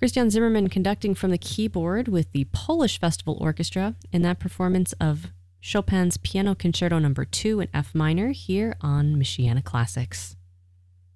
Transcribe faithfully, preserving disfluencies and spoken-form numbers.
Christian Zimmerman conducting from the keyboard with the Polish Festival Orchestra in that performance of Chopin's Piano Concerto number two in F minor here on Michiana Classics.